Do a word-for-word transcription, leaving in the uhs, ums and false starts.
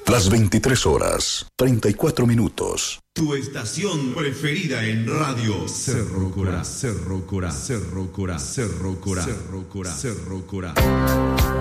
Las veintitrés horas, treinta y cuatro minutos. Tu estación preferida en radio. Cerro Corá, Cerro Corá, Cerro Corá, Cerro Corá, Cerro Corá, Cerro Corá.